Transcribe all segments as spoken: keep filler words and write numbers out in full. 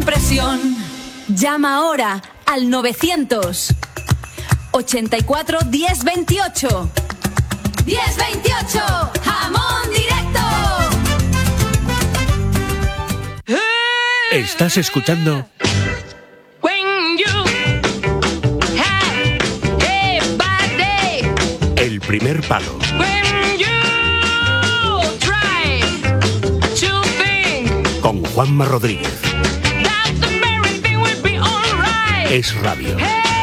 presión. Llama ahora al novecientos ochenta y cuatro diez veintiocho. diez veintiocho, jamón directo. Estás escuchando El Primer Palo con Juanma Rodríguez. Es Radio.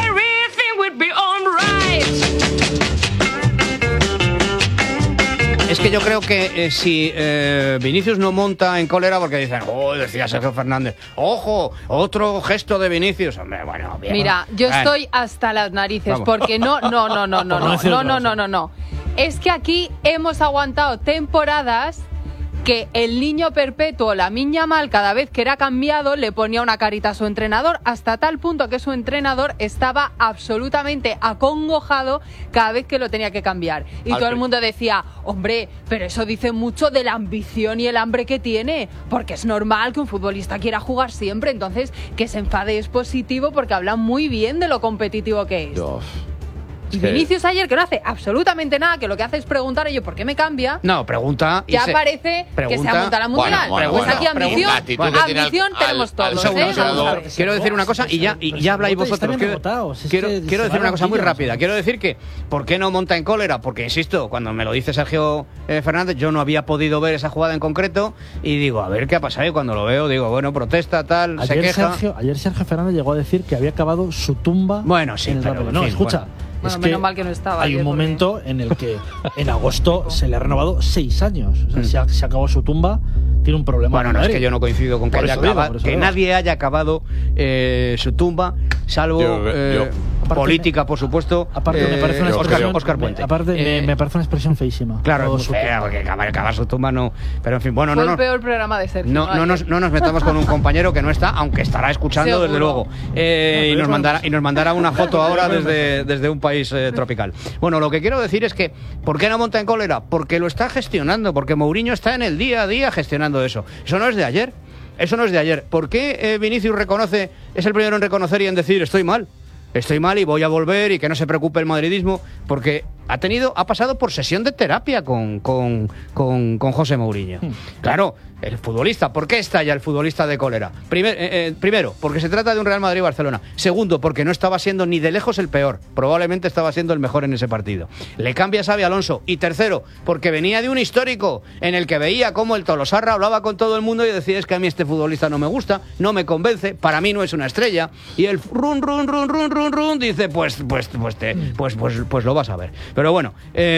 Es que yo creo que eh, si eh, Vinicius no monta en cólera porque dicen, oh, decía Sergio Fernández, ojo, otro gesto de Vinicius. Hombre, bueno, bien. Mira, yo Bueno. estoy hasta las narices. Vamos. Porque no, no, no, no, no, no, no, no, no, no, no. Es que aquí hemos aguantado temporadas que el niño perpetuo, la niña mal, cada vez que era cambiado, le ponía una carita a su entrenador, hasta tal punto que su entrenador estaba absolutamente acongojado cada vez que lo tenía que cambiar. Y Al todo el pri- mundo decía, hombre, pero eso dice mucho de la ambición y el hambre que tiene, porque es normal que un futbolista quiera jugar siempre, entonces que se enfade es positivo porque habla muy bien de lo competitivo que es. Dios. Y Vinicius ayer, que no hace absolutamente nada, que lo que hace es preguntar, oye, ¿por qué me cambia? No, pregunta. y Ya se- parece que pregunta- se amonta la mundial. Bueno, bueno, pues bueno, aquí ambición, pregunta, la actitud que tiene ambición al- tenemos al- todos. al ¿eh? segundo, Vamos a ver. Quiero decir una cosa y ya, y ya habláis vota y vosotros. están Quiero, agotados. Es quiero, que quiero se decir van una a cosa muy pillas. rápida. Quiero decir que, ¿por qué no monta en cólera? Porque, insisto, cuando me lo dice Sergio eh, Fernández, yo no había podido ver esa jugada en concreto y digo, a ver qué ha pasado. Y cuando lo veo, digo, bueno, protesta, tal, se Ayer queja. Sergio, ayer Sergio Fernández llegó a decir que había acabado su tumba. Bueno, sí, en el pero, Real en Madrid. No, fin, escucha. bueno. Bueno, es menos que mal que no estaba hay ayer, un porque- momento en el que en agosto se le ha renovado seis años. O sea, Mm. se, ha- se acabó su tumba, tiene un problema. Bueno, en no, es Madrid. que yo no coincido con que, Por haya eso digo, acaba- por eso que digo. nadie haya acabado eh, su tumba, salvo Yo- eh, yo- Aparte política, por supuesto. Aparte, me eh, parece una yo Oscar, expresión, Oscar me- Puente. aparte me, Eh, me parece una expresión feísima. Claro, es Todo muy su fea, tumba. porque acabar, acabar su tumba no. Pero en fin, bueno, Fue no, el no, peor programa de Sergio. no, no, ayer. nos, no nos metamos con un compañero que no está, aunque estará escuchando, Seguro. desde luego. Eh, No, pero y, nos es mandará, y nos mandará una foto ahora Pero es desde, desde un país eh, tropical. Bueno, lo que quiero decir es que, ¿por qué no monta en cólera? Porque lo está gestionando, porque Mourinho está en el día a día gestionando eso. Eso no es de ayer. Eso no es de ayer. ¿Por qué eh, Vinicius reconoce, es el primero en reconocer y en decir, estoy mal? Estoy mal y voy a volver y que no se preocupe el madridismo, porque ha tenido, ha pasado por sesión de terapia con, con, con, con José Mourinho. Claro, el futbolista, ¿por qué estalla el futbolista de cólera? Primer- eh, eh, primero, porque se trata de un Real Madrid-Barcelona. Segundo, porque no estaba siendo ni de lejos el peor, probablemente estaba siendo el mejor en ese partido. Le cambia a Xabi Alonso. Y tercero, porque venía de un histórico en el que veía cómo el Tolosarra hablaba con todo el mundo y decía, es que a mí este futbolista no me gusta, no me convence, para mí no es una estrella. Y el run, run, run, run, run, run, dice, pues, pues, pues, te, pues, pues, pues lo vas a ver. Pero bueno,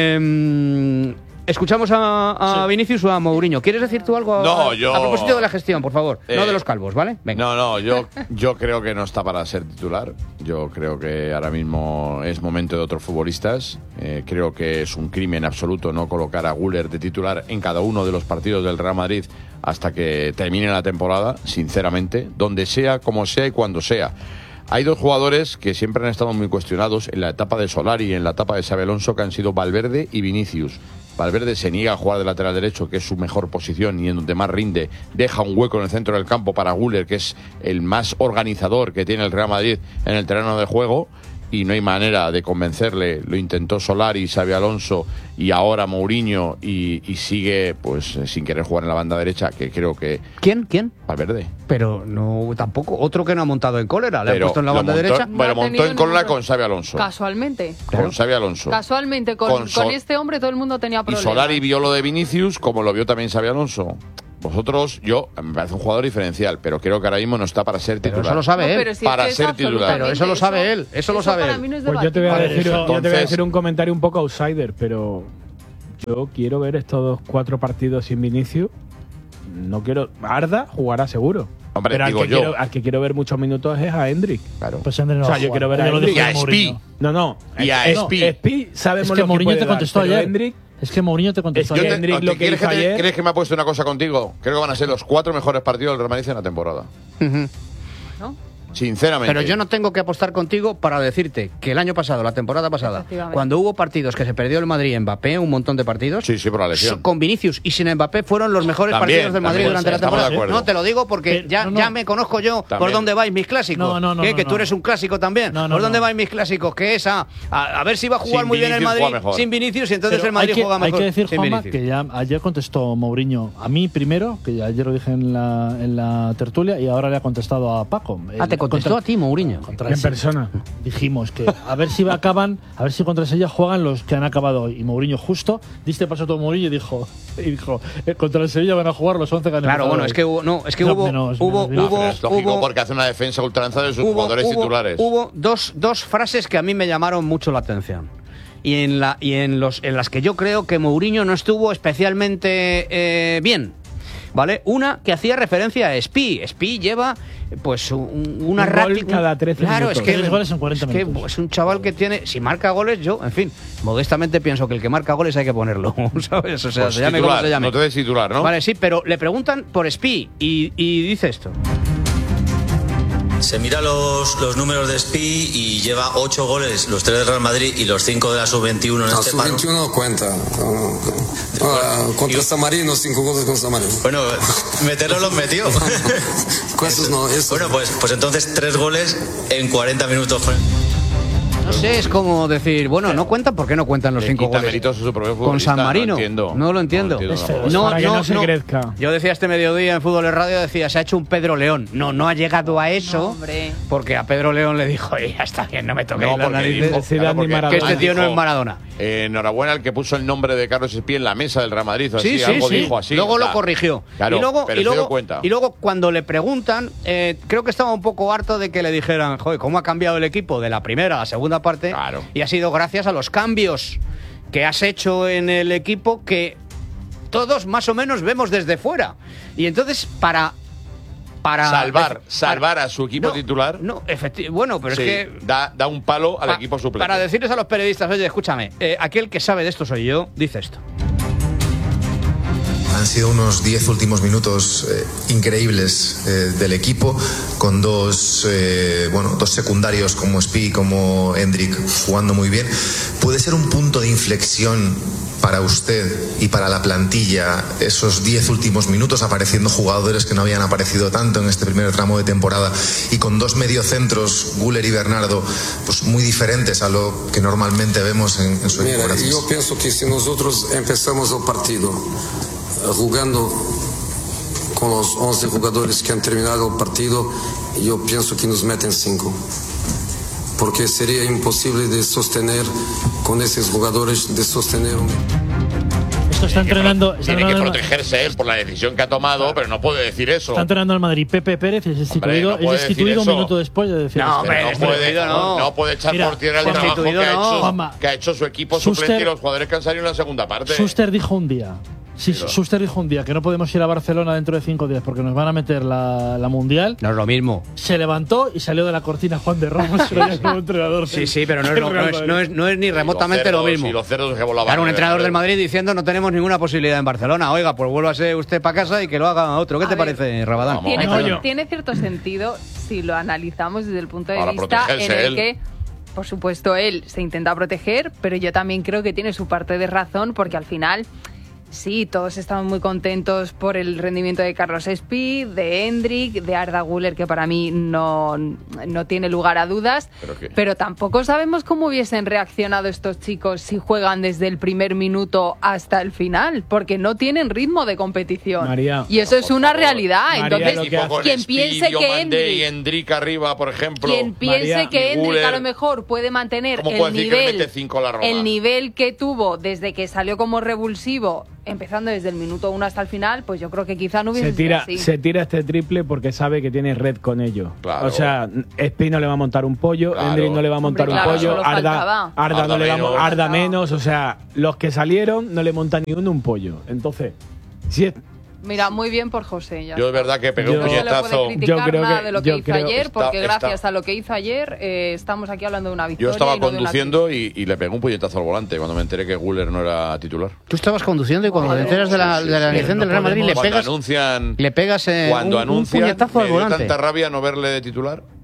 eh, ¿escuchamos a, a Sí. Vinicius o a Mourinho? ¿Quieres decir tú algo a, No, yo- a propósito de la gestión, por favor? No Eh, de los calvos, ¿vale? Venga. No, no, yo, yo creo que no está para ser titular. Yo creo que ahora mismo es momento de otros futbolistas. Eh, creo que es un crimen absoluto no colocar a Güler de titular en cada uno de los partidos del Real Madrid hasta que termine la temporada, sinceramente, donde sea, como sea y cuando sea. Hay dos jugadores que siempre han estado muy cuestionados en la etapa de Solari y en la etapa de Xabi Alonso, que han sido Valverde y Vinicius. Valverde se niega a jugar de lateral derecho, que es su mejor posición y en donde más rinde. Deja un hueco en el centro del campo para Güler, que es el más organizador que tiene el Real Madrid en el terreno de juego. Y no hay manera de convencerle. Lo intentó Solari, Xabi Alonso y ahora Mourinho y, y sigue pues eh, sin querer jugar en la banda derecha, que creo que... ¿Quién? ¿Quién? Valverde. Pero no, tampoco. Otro que no ha montado en cólera. Le ha Pero puesto en la lo banda montó- derecha. No Bueno, ha montó tenido en cólera ningún- con Xabi Alonso. Casualmente. Con Xabi Alonso. Casualmente, con, Con con, Sol- este hombre todo el mundo tenía Y problemas. Solari vio lo de Vinicius como lo vio también Xabi Alonso. Vosotros, yo, me parece un jugador diferencial, pero creo que ahora mismo no está para ser Pero titular. eso lo sabe No, él. pero si Para es que ser es titular. absolutamente Pero eso lo sabe él, eso lo sabe para él. mí no es Pues yo te voy a debatible. decir, yo te voy a Entonces- decir un comentario un poco outsider, pero yo quiero ver estos cuatro partidos sin Vinicius. No quiero. Arda jugará seguro. Hombre, pero al digo que, yo. quiero, al que quiero ver muchos minutos es a Hendrik. Claro. Pues Andrés no O sea, va a yo jugar. quiero ver a Ya lo Hendrik. dijo Y a Mourinho. Spi. No, no. Y a Eh, Spi. no, Spi sabemos Es lo que que Mourinho puede te dar, contestó pero ayer. Hendrik, Es que Mourinho te contestó Es que ayer. Hendrik ¿te lo que ¿quieres, hizo que te- ayer- ¿Quieres que me ha puesto una cosa contigo? Creo que van a ser los cuatro mejores partidos del Real Madrid en la temporada. Ujú. ¿No? Sinceramente. Pero yo no tengo que apostar contigo para decirte que el año pasado, la temporada pasada, cuando hubo partidos que se perdió el Madrid en Mbappé, un montón de partidos, sí, sí, por la lesión. Con Vinicius y sin Mbappé fueron los mejores también, partidos del Madrid también, durante sí, la temporada. de No, te lo digo porque Pero, ya, no, no. ya me conozco yo También. por dónde vais mis clásicos. No, no, no, ¿Qué? no, que no. tú eres un clásico también. No, no, ¿Por dónde no. vais mis clásicos? Que es a, a, a ver si va a jugar Sin muy bien el Vinicius Madrid juega mejor. sin Vinicius y entonces Pero el Madrid hay que, juega mejor. Hay que decir, sin Juanma, Vinicius. que ya ayer contestó Mourinho a mí primero, que ya ayer lo dije en la, en la tertulia, y ahora le ha contestado a Paco. Ah, te contestó a ti, Mourinho. Contra En el- persona. Dijimos que a ver si acaban, a ver si contra el Sevilla juegan los que han acabado hoy. Y Mourinho justo diste paso a todo Mourinho y dijo, y dijo eh, contra el Sevilla van a jugar los once que han Claro, empezado bueno, hoy. es que hubo, no, es que No, hubo, menos- hubo, menos- hubo, Pero es lógico hubo- porque hace una defensa ultranza de sus hubo- jugadores hubo- titulares. Hubo dos, dos frases que a mí me llamaron mucho la atención. Y en, la, y en, los, en las que yo creo que Mourinho no estuvo especialmente eh, bien. ¿Vale? Una que hacía referencia a Spi. Spi lleva pues un- una Un gol rápida. cada trece Claro, minutos. es que, Tres goles en cuarenta es que minutos. es un chaval que tiene. Si marca goles, yo, en fin, modestamente pienso que el que marca goles hay que ponerlo. ¿Sabes? O sea, Pues se llame titular, como se llame. no te des titular, ¿no? Vale, sí, pero le preguntan por Spi y, y dice esto. Se mira los, los números de Spi y lleva ocho goles, los tres del Real Madrid y los cinco de la sub veintiuno en La este sub paro. veintiuno no cuenta. No, no. Ah, contra San Marino, cinco goles con San Marino. Bueno, meterlo los metió. Esos no, esos. Bueno, pues, pues entonces tres goles en cuarenta minutos. No sé, es como decir, bueno, no cuentan, ¿por qué no cuentan los Le cinco quita goles? méritos a su propio Con futbolista, San Marino. No entiendo. No lo entiendo. No entiendo Es tampoco. feo. Para que no se crezca. Yo decía este mediodía en Fútbol de Radio, decía, se ha hecho un Pedro León. No, no ha llegado a eso. No, hombre. Porque a Pedro León le dijo, "Oye, ya está bien, no me toquéis No, las porque narices". dijo, Zidane claro, ni porque Maradona. Que este tío no dijo, es Maradona. eh, enhorabuena al que puso el nombre de Carlos Espí en la mesa del Real Madrid. O Sí, así, sí, algo sí. dijo así. Luego o sea, lo corrigió. Claro, y luego, pero y se luego, dio cuenta. y luego cuando le preguntan, eh, creo que estaba un poco harto de que le dijeran, joder, ¿cómo ha cambiado el equipo de la primera a la segunda parte? Claro. Y ha sido gracias a los cambios que has hecho en el equipo que todos más o menos vemos desde fuera. Y entonces, para... para salvar, para- salvar a su equipo no, titular. No, efectivamente. Bueno, pero sí, es que... da, da un palo al pa- equipo suplente. Para decirles a los periodistas, oye, escúchame, eh, aquí el que sabe de esto soy yo, dice esto. Han sido unos diez últimos minutos eh, increíbles eh, del equipo, con dos, eh, bueno, dos secundarios como Spi, como Endrick jugando muy bien. ¿Puede ser un punto de inflexión para usted y para la plantilla esos diez últimos minutos, apareciendo jugadores que no habían aparecido tanto en este primer tramo de temporada y con dos mediocentros, Güler y Bernardo, pues muy diferentes a lo que normalmente vemos en, en su equipo? Mira, Gracias. yo pienso que si nosotros empezamos el partido eh, jugando con los once jugadores que han terminado el partido, yo pienso que nos meten cinco. Porque sería imposible de sostener con esos jugadores, de sostener un... Esto está entrenando. Está Tiene que entrenando, protegerse él por la decisión que ha tomado, pero no puede decir eso. está entrenando al Madrid. Pepe Pérez es destituido, no puede es destituido decir un eso. minuto después de decir No, esto. hombre, Pero no, puede, destituido no. no puede echar Mira, por tierra el Juanma, trabajo que ha, destituido no. hecho, Juanma, que ha hecho su equipo Schuster- suplente y los jugadores que han salido en la segunda parte. Schuster dijo un día. Sí, Schuster dijo un día que no podemos ir a Barcelona dentro de cinco días porque nos van a meter la, la mundial. No es lo mismo. Se levantó y salió de la cortina Juan de Ramos ya como entrenador. Sí, sí, pero no es, lo- no es, no es- no es ni Y los remotamente lo cerdos- mismo. Y los cerdos que volaban. Claro, un en el entrenador del Bernabéu. Madrid diciendo no tenemos ninguna posibilidad en Barcelona. Oiga, pues vuélvase usted para casa y que lo haga otro. ¿Qué A te ver, parece, Rabadán? vamos. Tiene, No, yo. tiene cierto sentido si lo analizamos desde el punto de Para vista en protegerse el él. que, por supuesto, él se intenta proteger, pero yo también creo que tiene su parte de razón porque al final, sí, todos estamos muy contentos por el rendimiento de Carlos Espí, de Endrick, de Arda Güler, que para mí no, no tiene lugar a dudas, ¿Pero qué? pero tampoco sabemos cómo hubiesen reaccionado estos chicos si juegan desde el primer minuto hasta el final, porque no tienen ritmo de competición. María, y eso es una favor. realidad. María, Entonces, lo que Equipo hace- con quien Speed, piense que Diomandé y Endrick, Endrick arriba, por ejemplo. quien piense María, que y Endrick a Güler. lo mejor puede mantener ¿Cómo el puede decir que le nivel, mete cinco a la Roma? el nivel que tuvo desde que salió como revulsivo, empezando desde el minuto uno hasta el final, pues yo creo que quizá no hubiese se tira, sido así. se tira este triple porque sabe que tiene red con ellos. Claro. O sea, Espi no le va a montar un pollo, Claro. Endrick no le va a montar Hombre, un claro, pollo, solo Arda, faltaba. Arda, Arda no le va a menos. mo- Arda Faltaba. menos. O sea, los que salieron no le montan ni uno un pollo. Entonces, si es, Mira, muy bien por José. Ya Yo de está. verdad que pegué Yo- un No se le puñetazo. puede criticar Yo creo nada que- de lo que yo hizo creo- ayer, está- porque está- gracias a lo que hizo ayer eh, estamos aquí hablando de una victoria. Yo estaba y no de una conduciendo y, y le pegué un puñetazo al volante cuando me enteré que Güler no era titular. Tú estabas conduciendo y cuando te enteras de la, de la alineación del Real Madrid le Cuando pegas, anuncian, le pegas eh, cuando un, un anuncian, puñetazo me al dio volante. tanta rabia no verle de titular.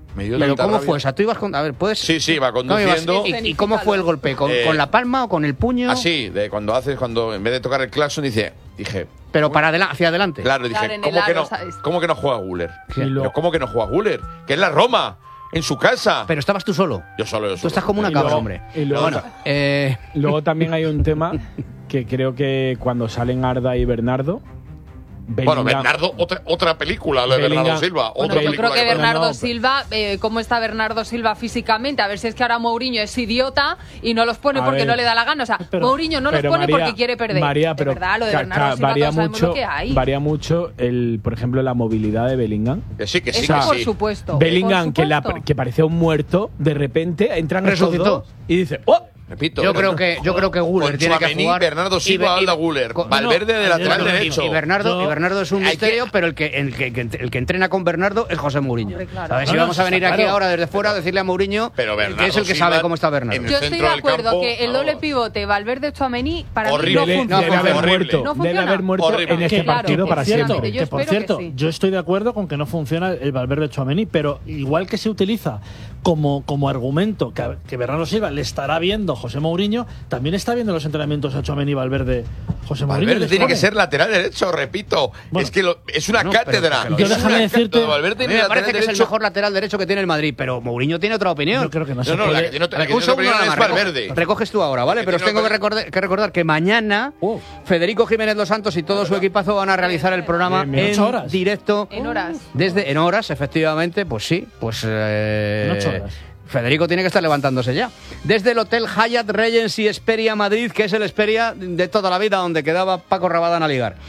Me dio Pero tanta ¿cómo rabia. fue? O sea, tú ibas con... A ver, ¿puedes...? Sí, sí, iba ¿Cómo ibas? conduciendo. ¿Y, y cómo fue el golpe? ¿Con, Eh, con la palma o con el puño? Así, de cuando haces, cuando en vez de tocar el claxon, dice, dije... Pero para adela- hacia adelante. Claro, dije, Claro, en el ¿cómo, que aro, no, ¿sabes? ¿cómo que no juega Guller? Y luego- Pero ¿cómo que no juega Guller? Que es la Roma, en su casa. Pero estabas tú solo. Yo solo, yo solo. Tú estás como una Y cabra, luego- hombre. y luego- bueno, eh, Luego también hay un tema que creo que cuando salen Arda y Bernardo. Bueno, Bellingham- Bernardo, otra, otra película, lo de Bellingham. Bernardo Silva. Bueno, otra yo película creo que que- Bernardo No, no, Silva, eh, ¿cómo está Bernardo Silva físicamente? A ver si es que ahora Mourinho es idiota y no los pone A porque ver. no le da la gana. O sea, Pero- Mourinho no los Pero pone María- porque quiere perder. María, De pero verdad, lo de ca- Bernardo ca- Silva varía todos sabemos mucho, lo que hay. varía mucho el, por ejemplo, la movilidad de Bellingham. Que sí, que sí, Eso que por sí. supuesto. Bellingham, por que, la- supuesto. que parecía un muerto, de repente entran estos Resucitó. dos y dice, ¡oh! Repito. yo ¿eh? creo que yo creo que Guller Con tiene que Tchouaméni, jugar. Bernardo y Silva, Be- y- Alda Guller, con- Valverde de no, lateral yo- derecho. Y Bernardo, Yo- y Bernardo es un Hay que- misterio, pero el que, el, que, el que entrena con Bernardo es José Mourinho. Hombre, claro. ¿Sabes? Si No, no, vamos a está venir aquí claro. ahora desde fuera a decirle a Mourinho Pero que Bernardo es el que Silva sabe cómo está Bernardo. en el Yo estoy centro de del acuerdo campo, que el vamos. doble pivote Valverde Tchouaméni para Horrible. mí no Debe, No debe funciona. haber horrible. muerto, No debe funciona. haber muerto Horrible. en este Claro, partido que para sí, siempre. exactamente. Yo que por espero que cierto, sí. yo estoy de acuerdo con que no funciona el Valverde Tchouaméni, pero igual que se utiliza como, como argumento que, que Bernardo Silva le estará viendo José Mourinho, también está viendo los entrenamientos a Tchouaméni y Valverde José Mourinho. Valverde les tiene pone. que ser lateral derecho, repito. Bueno. es que lo- es una No, pero- cátedra. pero- Yo es déjame una decirte- cátedra. Valverde A mí tiene me lateral parece que es el derecho. mejor lateral derecho que tiene el Madrid, pero Mourinho tiene otra opinión. Yo creo que no, se No, no, la puede. que tiene otra- la que Un tiene otra segundo opinión nada es más, Valverde. reco- recoges tú ahora, ¿vale? Que Pero os tiene tengo que otra- recordar, que recordar que mañana Oh. Federico Jiménez Dos Santos y todo su equipazo van a realizar el programa Bien, bien. en Ocho horas. directo. En horas. Desde, en horas, efectivamente, pues sí, pues... eh, En ocho horas. Federico tiene que estar levantándose ya. Desde el Hotel Hyatt Regency Esperia Madrid, que es el Esperia de toda la vida donde quedaba Paco Rabadán a ligar.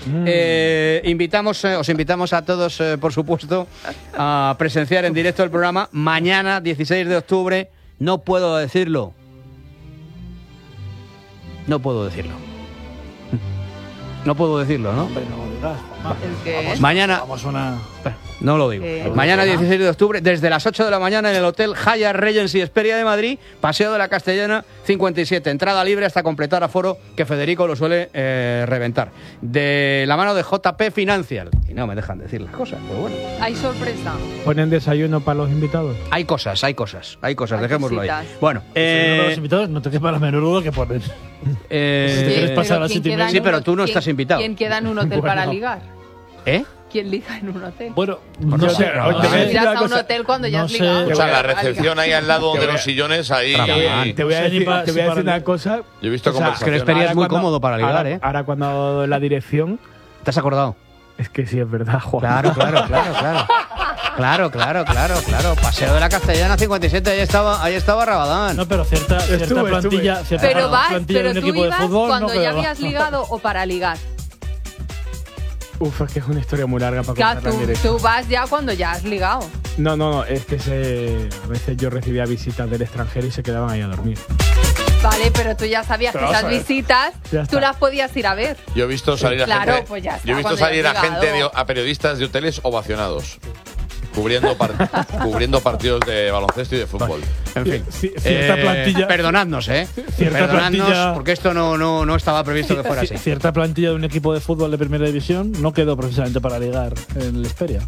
Eh, invitamos, eh, os invitamos a todos, eh, por supuesto, a presenciar en directo el programa mañana, dieciséis de octubre. No puedo decirlo. No puedo decirlo. No puedo decirlo, ¿no? Hombre, no lo digas, Juanma. ¿El qué? Mañana... Vamos a una. No lo digo. Eh, Mañana dieciséis de octubre, desde las ocho de la mañana en el Hotel Hyatt Regency Esperia de Madrid, Paseo de la Castellana cincuenta y siete. Entrada libre hasta completar aforo, que Federico lo suele eh, reventar. De la mano de J P Financial. Y no me dejan decir las cosas, pero bueno. Hay sorpresa. ¿Ponen desayuno para los invitados? Hay cosas, hay cosas, hay cosas, Hay dejémoslo ahí. cositas. Bueno, Los eh, invitados no te quepa la menor duda que ponen. eh, Si te quieres pasar a las ¿quién siete y queda media- en Sí, pero un- tú no quién- estás invitado. ¿Quién queda en un hotel para Bueno. ligar? ¿eh? ¿Quién liga en un hotel? Bueno, no no sé, sé. oye, a te voy a ver, decir Irás una a un cosa. hotel cuando ya No has sé. ligado. O sea, la A ligar. recepción ahí al lado Te de voy los a- sillones ahí. Te voy a- ahí. Te voy a No sé ni decir, pa- te si voy a para decir mí- una cosa. Yo he visto O sea, conversaciones. que el Esperia ahora es muy cuando- cómodo para ligar, ahora, ¿eh? Ahora cuando ha dado la dirección, ¿Te has acordado? es que sí es verdad, Juan. Claro, claro, claro, claro. Claro, claro, claro, claro. Paseo de la Castellana cincuenta y siete, ahí estaba, ahí estaba Rabadán. No, pero cierta, cierta Estuve, plantilla. Cierta Pero vas, plantilla pero de un tú equipo ibas de fútbol. cuando no ya quedaba. habías ligado o para ligar. Uf, es que es una historia muy larga para Claro, contarla en tú, directo. tú vas ya cuando ya has ligado. No, no, no, es que se, a veces yo recibía visitas del extranjero y se quedaban ahí a dormir. Vale, pero tú ya sabías Pero que esas vamos a ver. visitas Ya tú está. las podías ir a ver. Yo he visto salir a Claro, gente. pues ya está, yo he visto cuando ya salir a has gente, de- llegado. a periodistas de hoteles ovacionados. Cubriendo, par- cubriendo partidos de baloncesto y de fútbol. En fin. Sí, cierta Eh, plantilla. Perdonadnos, ¿eh? Cierta Perdonadnos, plantilla- porque esto no, no, no estaba previsto que fuera así. Cierta plantilla de un equipo de fútbol de primera división no quedó precisamente para ligar en el Esperia.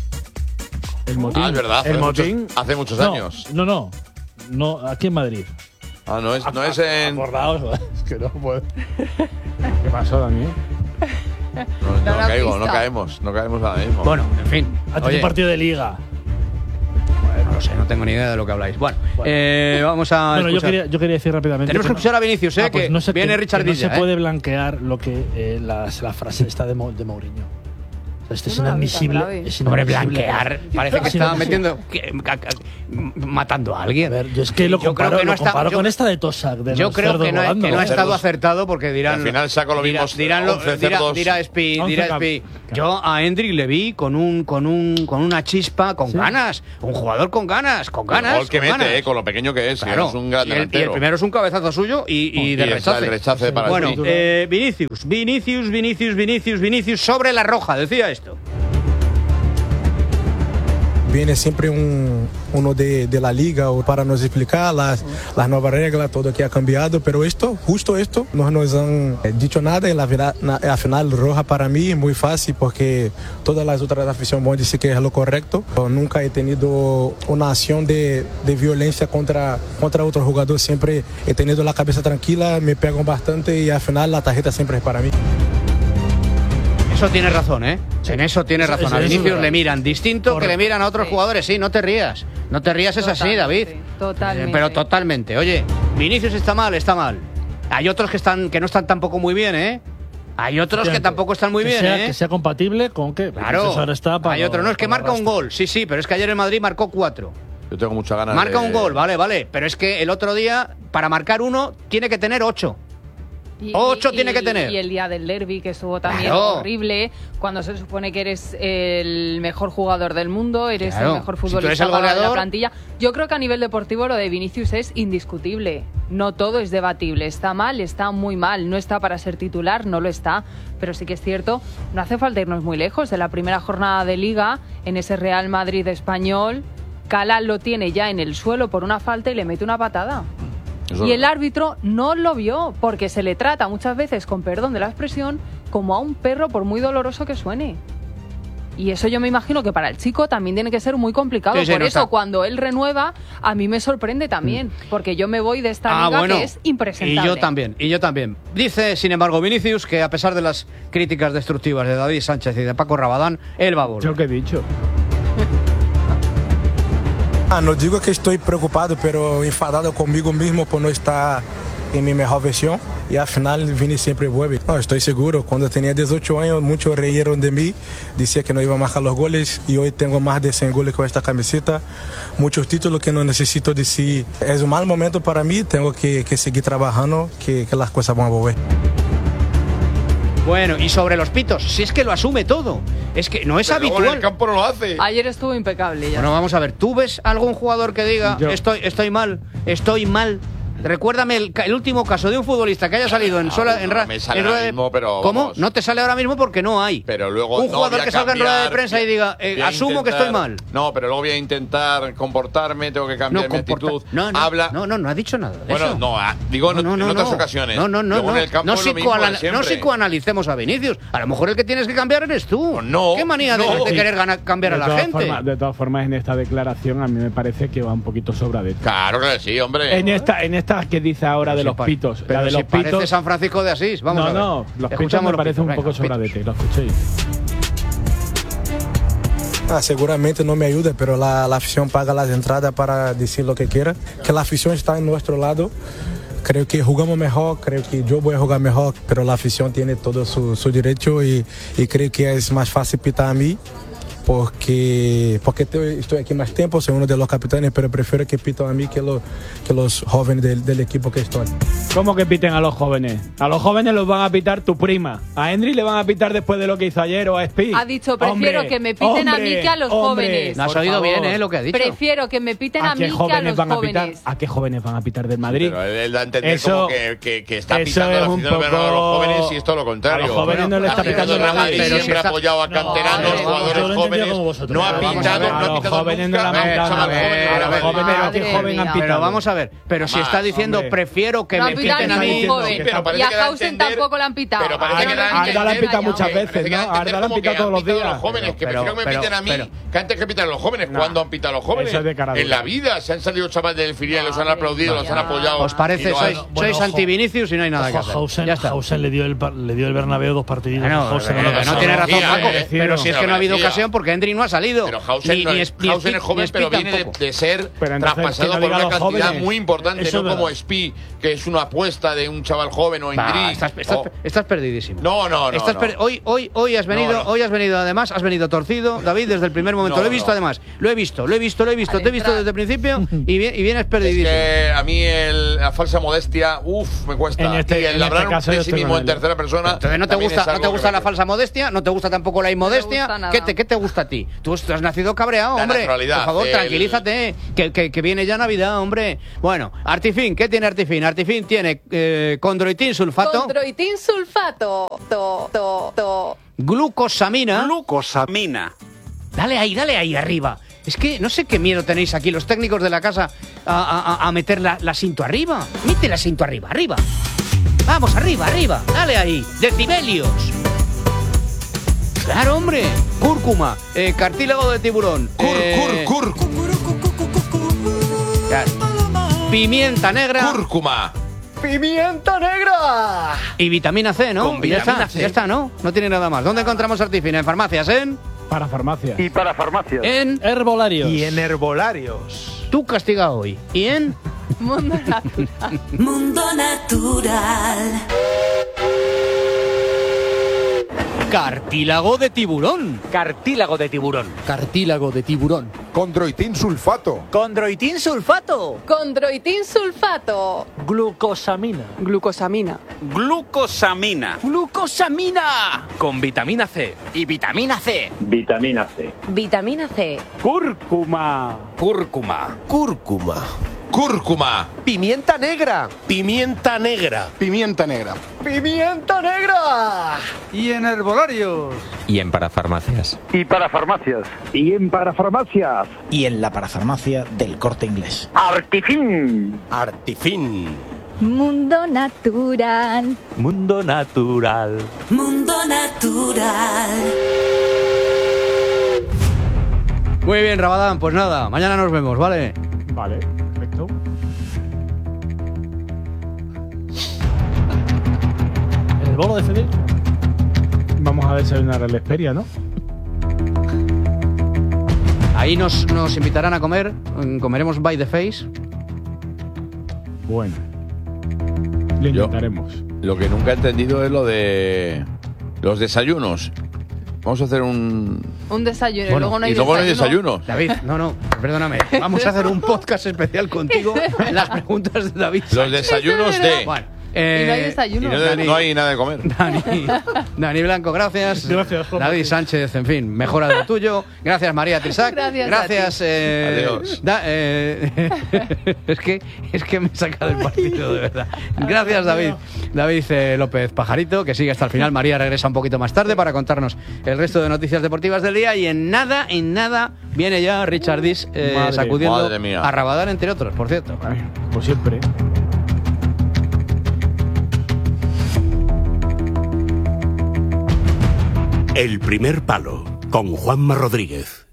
El motín. Ah, es verdad. Hace, El muchos, motín. hace muchos No, años. no, no. No, aquí en Madrid. Ah, no es, no es en. No, Acordaos, es que no puedo. ¿Qué pasó, Daniel? no, No lo has caigo, no visto. caemos. No caemos ahora mismo. Bueno, en fin. Ha tenido Oye, un partido de liga. no lo sé, no tengo ni idea de lo que habláis. Bueno, eh, vamos a. Bueno, yo escuchar. quería, yo quería decir rápidamente. Tenemos que no- escuchar a Vinicius, ¿eh? Ah, pues que no sé, viene que- Richard que no Villa, se ¿eh? puede blanquear lo que eh, la, la frase esta de, Mo- de Mourinho. O sea, esto es No la vi tan inadmisible. grave. Es Hombre, inadmisible. blanquear. Parece que Es estaba inadmisible. metiendo. que- ca- ca- matando a alguien. A ver, yo es que lo Yo creo comparo, que no lo está- comparo yo- con esta de Tosak. De Yo los creo cerdos que no, ha- volando. que no ha Los estado cerdos. acertado porque dirán. Al final saco lo dirá- mismo, Dirán, lo- once dirá, cerdos. dirá Espi, once dirá cam- Espi. Yo a Hendrik le vi con un, con un, con una chispa, con Sí. ganas. Un jugador con ganas, con El ganas. gol que con mete, ganas. eh, con lo pequeño que es. que Claro. es un gran y, el, y el delantero. primero es un cabezazo suyo y, y de Y el- rechace. el rechace para bueno, el City. eh, Vinicius, Vinicius, Vinicius, Vinicius, Vinicius sobre la roja, decía esto. viene siempre un, uno de, de la liga para nos explicar las, las nuevas reglas, todo que ha cambiado, pero esto, justo esto, no nos han dicho nada y la, la, la final roja para mí es muy fácil porque todas las otras aficiones van a decir que es lo correcto. Yo nunca he tenido una acción de, de violencia contra, contra otro jugador, siempre he tenido la cabeza tranquila, me pegan bastante y al final la tarjeta siempre es para mí. Eso tiene razón, ¿eh? Sí. En eso tiene razón. Eso, eso, a Vinicius le miran distinto Correcto. que le miran a otros sí. jugadores. Sí, no te rías. No te rías, es así, David. Totalmente. Eh, pero totalmente. Oye, Vinicius está mal, está mal. Hay otros que están que no están tampoco muy bien, ¿eh? Hay otros que tampoco están muy que bien, sea, ¿eh? Que sea compatible con qué. Claro. Está para Hay otro, no, es que marca un gol. Sí, sí, pero es que ayer en Madrid marcó cuatro. Yo tengo muchas ganas Marca de... un gol, vale, vale. Pero es que el otro día, para marcar uno, tiene que tener ocho. Y, Ocho y, tiene que tener. Y el día del derbi, que estuvo también claro. horrible, cuando se supone que eres el mejor jugador del mundo, eres claro. el mejor si futbolista el de la plantilla. Yo creo que a nivel deportivo lo de Vinicius es indiscutible. No todo es debatible. Está mal, está muy mal. No está para ser titular, no lo está. Pero sí que es cierto, no hace falta irnos muy lejos. De la primera jornada de Liga, en ese Real Madrid español, Cala lo tiene ya en el suelo por una falta y le mete una patada. Eso y el árbitro no lo vio, porque se le trata muchas veces, con perdón de la expresión, como a un perro, por muy doloroso que suene. Y eso yo me imagino que para el chico también tiene que ser muy complicado. Sí, sí, por no eso, está. Cuando él renueva, a mí me sorprende también, porque yo me voy de esta ah, liga bueno. que es impresentable. Y yo también, y yo también. Dice, sin embargo, Vinicius, que a pesar de las críticas destructivas de David Sánchez y de Paco Rabadán, él va a volver. Yo que he dicho. Ah, no digo que estoy preocupado, pero enfadado conmigo mismo por no estar en mi mejor versión. Y al final Vini siempre vuelve. No, estoy seguro. Cuando tenía dieciocho años, muchos reyeron de mí. Decía que no iba a marcar los goles. Y hoy tengo más de cien goles con esta camiseta. Muchos títulos que no necesito decir. Es un mal momento para mí. Tengo que, que seguir trabajando, que, que las cosas van a volver. Bueno, y sobre los pitos, si es que lo asume todo. Es que no es pero habitual. En el campo no lo hace. Ayer estuvo impecable ya. Bueno, vamos a ver. ¿Tú ves algún jugador que diga Yo. estoy, estoy mal, estoy mal? Recuérdame el, el último caso de un futbolista que haya salido en sola en, no me sale en ahora mismo, pero ¿Cómo? Vamos. No te sale ahora mismo porque no hay. Pero luego un no, jugador que salga cambiar, en rueda de prensa y diga eh, asumo intentar, que estoy mal. No, pero luego voy a intentar comportarme, tengo que cambiar no, mi actitud. No, no, Habla. No, no, no ha dicho nada de bueno, eso. no, digo no, no, no, en otras no. ocasiones. No, no, no, luego no. En el campo No, es lo mismo de siempre. no psicoanalicemos a Vinicius. A lo mejor el que tienes que cambiar eres tú. Pues no. ¿Qué manía no. de, de querer ganar, cambiar de a la gente? Forma, de todas formas, en esta declaración a mí me parece que va un poquito sobradito. Claro que sí, hombre. En esta, en esta que dice ahora de los pitos. Pero la de si los pitos. parece San Francisco de Asís. Vamos no, a ver. no, los pitos me parece un Venga, poco sobradete. Lo escuchéis. Ah, seguramente no me ayuda, pero la, la afición paga las entradas para decir lo que quiera. Que la afición está en nuestro lado. Creo que jugamos mejor, creo que yo voy a jugar mejor, pero la afición tiene todo su, su derecho y, y creo que es más fácil pitar a mí. Porque, porque estoy aquí más tiempo, soy uno de los capitanes, pero prefiero que piten a mí que, lo, que los jóvenes del, del equipo que estoy. ¿Cómo que piten a los jóvenes? A los jóvenes los van a pitar tu prima. A Endri le van a pitar después de lo que hizo ayer o a Spi. Ha dicho, prefiero hombre, que me piten hombre, a mí que a los hombre, jóvenes. No has oído favor. bien, ¿eh? Lo que ha dicho. Prefiero que me piten a, ¿A mí qué jóvenes que a los van a jóvenes. pitar? ¿A qué jóvenes van a pitar del Madrid? Pero él da a entender eso, como que, que, que está eso pitando es la un afición poco... a los jóvenes y esto es lo contrario. A los jóvenes no le está pitando el Madrid nada. siempre ha apoyado a canteranos, jugadores jóvenes. No ha pitado. A los jóvenes no la han pitado. A los jóvenes a qué joven han pitado. Pero vamos a ver, pero si está diciendo prefiero que me piten a mí. Y a Hausen tampoco le han pitado. Pero parece que Arda la han pitado muchas veces, ¿no? Arda la han pitado todos los días. Los jóvenes, que prefiero que me piten a mí que antes que piten a los jóvenes. ¿Cuándo han pitado a los jóvenes? En la vida se han salido chavales del filial, los han aplaudido, los han apoyado. ¿Os parece? Sois anti-Vinicius y no hay nada que hacer. Hausen le dio el Bernabéu dos partidos. No tiene razón, Paco. Pero si es que no ha habido ocasión porque Endri no ha salido. Pero Hausen es joven, pero viene de, de ser traspasado por una cantidad muy importante, no como Spi, que es una apuesta de un chaval joven o Endri. Estás, estás, oh. estás perdidísimo. No, no, no. Estás no. Per- hoy, hoy, hoy has venido, no, no. hoy has venido además, has venido torcido, David, desde el primer momento. No, lo he visto no. además, lo he visto, lo he visto, lo he visto, te he visto desde el principio y, bien, y vienes perdidísimo. Es que a mí el, la falsa modestia, uff, me cuesta. En este, y el en hablar este caso de sí mismo en tercera persona. Entonces no te gusta, no te gusta la falsa modestia, no te gusta tampoco la inmodestia. No ¿Qué, te, ¿Qué te gusta a ti? Tú has nacido cabreado, la hombre. Por favor, el... tranquilízate, que, que, que viene ya Navidad, hombre. Bueno, Artifin, ¿qué tiene Artifin? Artifin tiene eh, condroitin sulfato. Condroitin sulfato. To, to, to. Glucosamina. Glucosamina. Dale ahí, dale ahí arriba. Es que no sé qué miedo tenéis aquí los técnicos de la casa a, a, a meter la, la cinto arriba. Mete la cinto arriba, arriba. Vamos, arriba, arriba. Dale ahí. Decibelios. Claro, hombre. Cúrcuma. Eh, cartílago de tiburón. Cur, eh, cur, cur. Claro. Pimienta negra. Cúrcuma. ¡Pimienta negra! Y vitamina C, ¿no? Con Y ya vitamina está, C. ya está, ¿no? No tiene nada más. ¿Dónde encontramos Artifin? ¿En farmacias? ¿En? Para farmacias. Y para farmacias. En herbolarios. Y en herbolarios. Tú castiga hoy. ¿Y en? Mundo natural. Mundo natural. Cartílago de tiburón. Cartílago de tiburón. Cartílago de tiburón. Condroitín sulfato. Condroitín sulfato. Condroitín sulfato. Glucosamina. Glucosamina. Glucosamina. Glucosamina. Con vitamina C. Y vitamina C. Vitamina C. Vitamina C. Cúrcuma. Cúrcuma. Cúrcuma. Cúrcuma. Pimienta negra. Pimienta negra. Pimienta negra. ¡Pimienta negra! Y en herbolarios. Y en parafarmacias. Y para farmacias. Y en para farmacias. Y en la parafarmacia del Corte Inglés. Artifin. Artifin. Mundo natural. Mundo natural. Mundo natural. Muy bien, Rabadán, pues nada, mañana nos vemos, ¿vale? Vale, perfecto. El bolo de Federico. Vamos a desayunar a la Esperia, ¿no? Ahí nos, nos invitarán a comer, mm, comeremos by the face. Bueno. Lo Yo- intentaremos. Lo que nunca he entendido es lo de los desayunos. Vamos a hacer un... Un desayuno. y Bueno, luego no hay y luego no hay desayuno. desayuno. David, no, no, perdóname. Vamos a hacer un podcast especial contigo. Las preguntas de David. Los desayunos de... Bueno, Y no hay eh, desayuno. Y no, de- no hay nada de comer. Dani, Dani Blanco, gracias. Gracias, Juan. David Sánchez, en fin, mejora lo tuyo. Gracias, María Trisac. Gracias a Gracias. eh, Adiós. da- eh, es, que, es que me he sacado el partido, de verdad. Gracias, David. David eh, López Pajarito, que sigue hasta el final. María regresa un poquito más tarde para contarnos el resto de noticias deportivas del día. Y en nada, en nada, viene ya Richard Dis eh, Madre, sacudiendo madre mía. a Rabadán, entre otros, por cierto. Ay, como siempre. El primer palo con Juanma Rodríguez.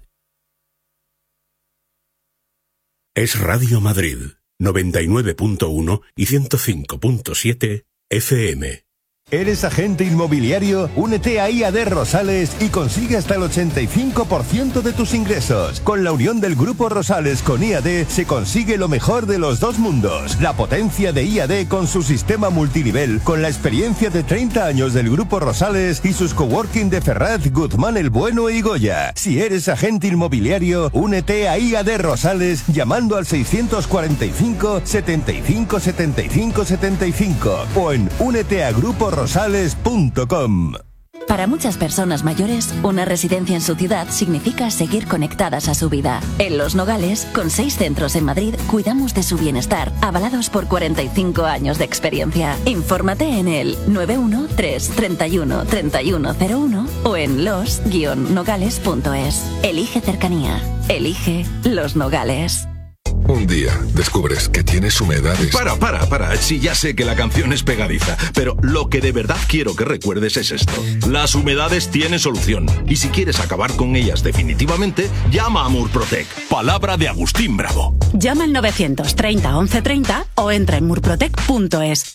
Es Radio Madrid, noventa y nueve punto uno y ciento cinco punto siete F M. ¿Eres agente inmobiliario? Únete a I A D Rosales y consigue hasta el ochenta y cinco por ciento de tus ingresos. Con la unión del Grupo Rosales con I A D se consigue lo mejor de los dos mundos. La potencia de I A D con su sistema multinivel, con la experiencia de treinta años del Grupo Rosales y sus coworking de Ferraz, Guzmán el Bueno y Goya. Si eres agente inmobiliario, únete a I A D Rosales llamando al seiscientos cuarenta y cinco, setenta y cinco, setenta y cinco, setenta y cinco o en únete a grupo rosales punto com. Para muchas personas mayores, una residencia en su ciudad significa seguir conectadas a su vida. En Los Nogales, con seis centros en Madrid, cuidamos de su bienestar, avalados por cuarenta y cinco años de experiencia. Infórmate en el nueve uno tres, treinta y uno, treinta y uno cero uno o en los guion nogales punto es. Elige cercanía. Elige Los Nogales. Un día descubres que tienes humedades. Para, para, para. Sí, ya sé que la canción es pegadiza, pero lo que de verdad quiero que recuerdes es esto. Las humedades tienen solución. Y si quieres acabar con ellas definitivamente, llama a Murprotec. Palabra de Agustín Bravo. Llama al novecientos treinta once treinta o entra en murprotec punto es.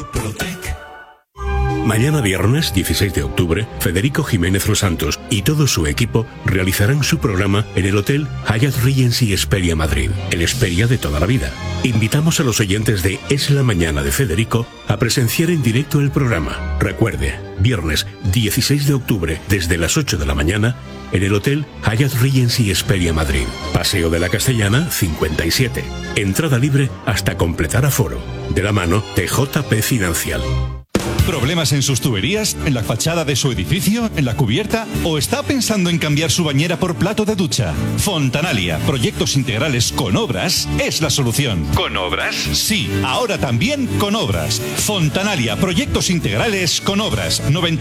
Mañana viernes dieciséis de octubre, Federico Jiménez Los Santos y todo su equipo realizarán su programa en el Hotel Hyatt Regency Esperia Madrid, el Esperia de toda la vida. Invitamos a los oyentes de Es la Mañana de Federico a presenciar en directo el programa. Recuerde, viernes dieciséis de octubre desde las ocho de la mañana en el Hotel Hyatt Regency Esperia Madrid, Paseo de la Castellana cincuenta y siete. Entrada libre hasta completar aforo. De la mano de J P Financial. ¿Problemas en sus tuberías? ¿En la fachada de su edificio? ¿En la cubierta? ¿O está pensando en cambiar su bañera por plato de ducha? Fontanalia, proyectos integrales con obras, es la solución. ¿Con obras? Sí, ahora también con obras. Fontanalia, proyectos integrales con obras. noventa